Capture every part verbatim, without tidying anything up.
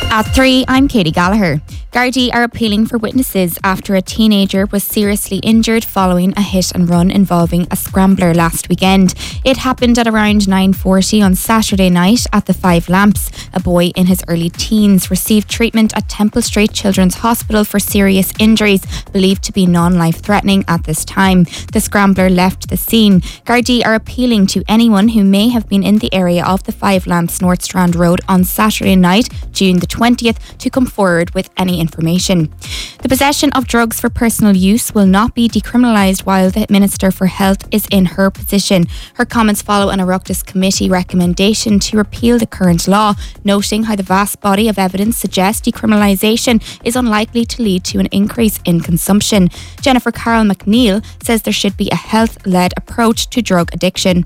At three, I'm Katie Gallagher. Gardaí are appealing for witnesses after a teenager was seriously injured following a hit and run involving a scrambler last weekend. It happened at around nine forty on Saturday night at the Five Lamps. A boy in his early teens received treatment at Temple Street Children's Hospital for serious injuries, believed to be non-life-threatening at this time. The scrambler left the scene. Gardaí are appealing to anyone who may have been in the area of the Five Lamps North Strand Road on Saturday night, June the twentieth, to come forward with any information. The possession of drugs for personal use will not be decriminalised while the Minister for Health is in her position. Her comments follow an Oireachtas Committee recommendation to repeal the current law, noting how the vast body of evidence suggests decriminalisation is unlikely to lead to an increase in consumption. Jennifer Carroll McNeil says there should be a health-led approach to drug addiction.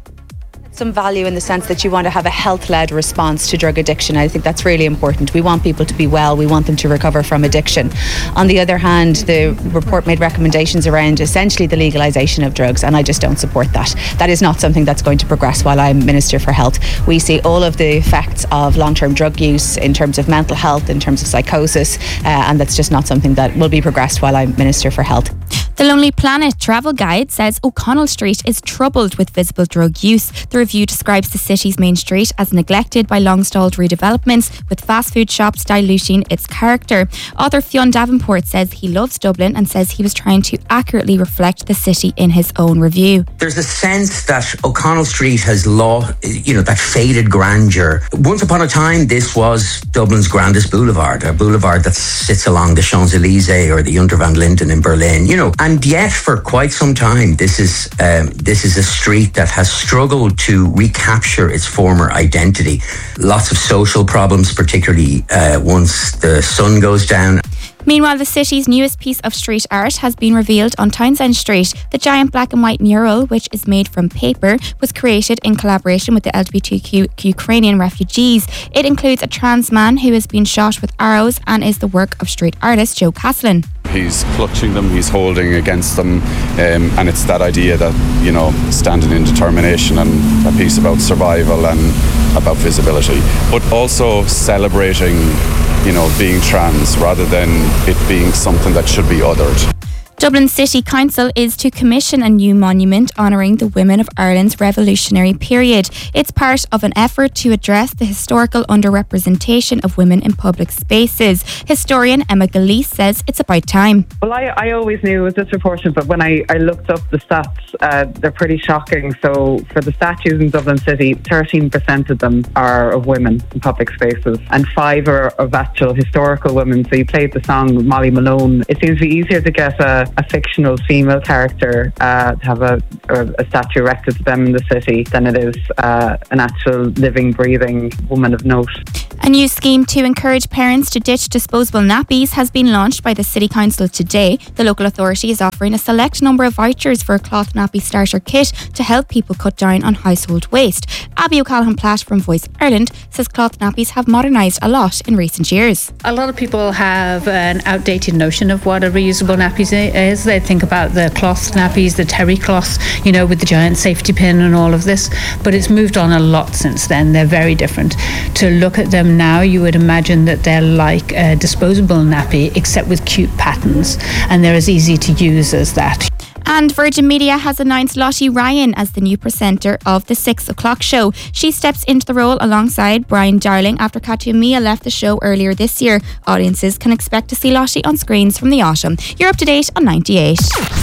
Some value in the sense that you want to have a health-led response to drug addiction. I think that's really important. We want people to be well. We want them to recover from addiction. On the other hand, the report made recommendations around essentially the legalisation of drugs, and I just don't support that. That is not something that's going to progress while I'm Minister for Health. We see all of the effects of long-term drug use in terms of mental health, in terms of psychosis, uh, and that's just not something that will be progressed while I'm Minister for Health. The Lonely Planet travel guide says O'Connell Street is troubled with visible drug use. The review describes the city's main street as neglected by long-stalled redevelopments, with fast food shops diluting its character. Author Fionn Davenport says he loves Dublin and says he was trying to accurately reflect the city in his own review. There's a sense that O'Connell Street has lost, you know, that faded grandeur. Once upon a time, this was Dublin's grandest boulevard, a boulevard that sits along the Champs-Élysées or the Unter van Linden in Berlin, you know. And yet, for quite some time, this is um, this is a street that has struggled to recapture its former identity. Lots of social problems, particularly uh, once the sun goes down. Meanwhile, the city's newest piece of street art has been revealed on Townsend Street. The giant black and white mural, which is made from paper, was created in collaboration with the L G B T Q Ukrainian refugees. It includes a trans man who has been shot with arrows and is the work of street artist Joe Caslin. He's clutching them, he's holding against them, um, and it's that idea that, you know, standing in determination and a piece about survival and about visibility, but also celebrating, you know, being trans rather than it being something that should be othered. Dublin City Council is to commission a new monument honouring the women of Ireland's revolutionary period. It's part of an effort to address the historical underrepresentation of women in public spaces. Historian Emma Gillese says it's about time. Well, I, I always knew it was disproportionate, but when I, I looked up the stats, uh, they're pretty shocking. So for the statues in Dublin City, thirteen percent of them are of women in public spaces, and five are of actual historical women. So you played the song Molly Malone. It seems to be easier to get a a fictional female character uh, to have a, a statue erected to them in the city than it is uh, an actual living, breathing woman of note. A new scheme to encourage parents to ditch disposable nappies has been launched by the City Council today. The local authority is offering a select number of vouchers for a cloth nappy starter kit to help people cut down on household waste. Abby O'Callaghan-Platt from Voice Ireland says cloth nappies have modernised a lot in recent years. A lot of people have an outdated notion of what a reusable nappy is. They think about the cloth nappies, the terry cloths, you know, with the giant safety pin and all of this. But it's moved on a lot since then. They're very different. To look at them now, you would imagine that they're like a disposable nappy, except with cute patterns, and they're as easy to use as that. And Virgin Media has announced Lottie Ryan as the new presenter of the six o'clock show. She steps into the role alongside Brian Darling after Katya Mia left the show earlier this year. Audiences can expect to see Lottie on screens from the autumn. You're up to date on ninety-eight.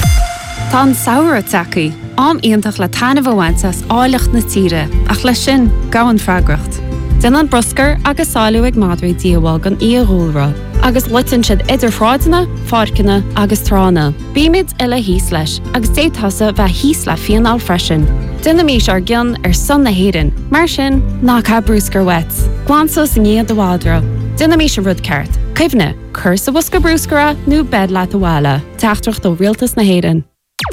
Tá saoire tacaí, am iontach le tainmh bhaintas áileacht na tíre, ach le sin gahan freagracht. Den an broscar agus sáiliú ag madraí díobháil gan íoghúlra, agus litan siad idir fráideanna, fáirceanna agus trána. Bíimiid ile híos leis, agus détasa bheith híos le fianál freisin. Duna mís ar gceann ar son na héireann, mar sin ná cha brúscar wet. Glansos in iad do bhádra. Duna mís ar rud ceart. Cuimhne, cur sa bhosca brúscara nó bed leat a bhála. Teachtrach do rialtas na héireann.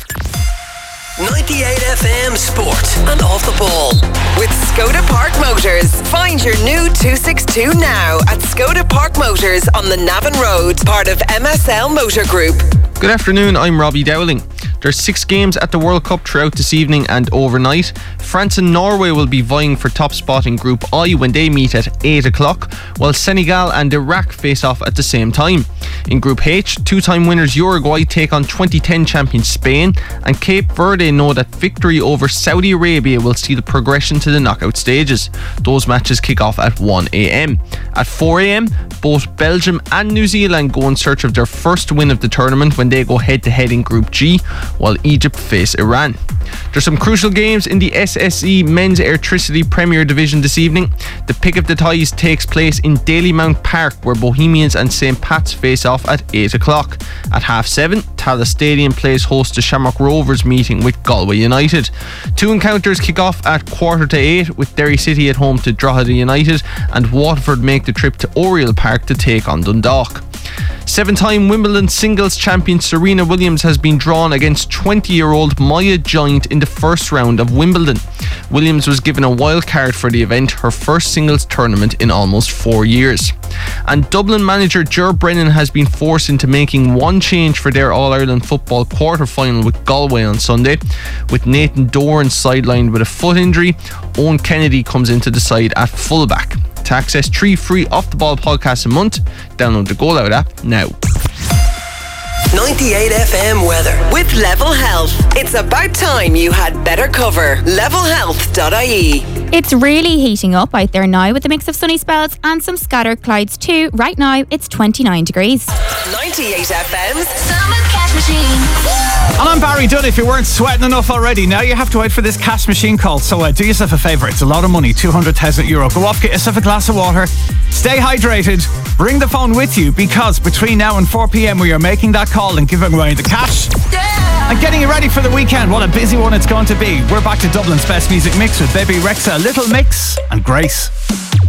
ninety-eight F M Sport and Off the Ball with Skoda Park Motors. Find your new two sixty-two now at Skoda Park Motors on the Navan Road, part of M S L Motor Group. Good afternoon, I'm Robbie Dowling. There's six games at the World Cup throughout this evening and overnight. France and Norway will be vying for top spot in Group I when they meet at eight o'clock, while Senegal and Iraq face off at the same time. In Group H, two-time winners Uruguay take on twenty ten champions Spain, and Cape Verde know that victory over Saudi Arabia will see the progression to the knockout stages. Those matches kick off at one a.m. At four a.m, both Belgium and New Zealand go in search of their first win of the tournament when they go head-to-head in Group G, while Egypt face Iran. There's some crucial games in the S S E Men's Airtricity Premier Division this evening. The pick of the ties takes place in Dalymount Park, where Bohemians and Saint Pat's face off at eight o'clock. At half seven, Tallaght Stadium plays host to Shamrock Rovers meeting with Galway United. Two encounters kick off at quarter to eight, with Derry City at home to Drogheda United, and Waterford make the trip to Oriel Park to take on Dundalk. Seven-time Wimbledon singles champion Serena Williams has been drawn against twenty-year-old Maya Giant in the first round of Wimbledon. Williams was given a wild card for the event, her first singles tournament in almost four years. And Dublin manager Ger Brennan has been forced into making one change for their All-Ireland football quarter-final with Galway on Sunday. With Nathan Doran sidelined with a foot injury, Owen Kennedy comes into the side at fullback. To access three free Off The Ball podcasts a month, download the Go Loud app now. ninety-eight F M weather with Level Health. It's about time you had better cover. level health dot I E. It's really heating up out there now with a mix of sunny spells and some scattered clouds too. Right now it's twenty-nine degrees. ninety-eight F M's Summer Cash Machine. And I'm Barry Dunn. If you weren't sweating enough already, now you have to wait for this cash machine call. So uh, do yourself a favour. It's a lot of money, two hundred thousand euro. Go off, get yourself a glass of water. Stay hydrated. Bring the phone with you, because between now and four p.m. we are making that call and giving away the cash. Yeah. And getting you ready for the weekend. What a busy one it's going to be. We're back to Dublin's best music mix with Baby Rexha, Little Mix and Grace.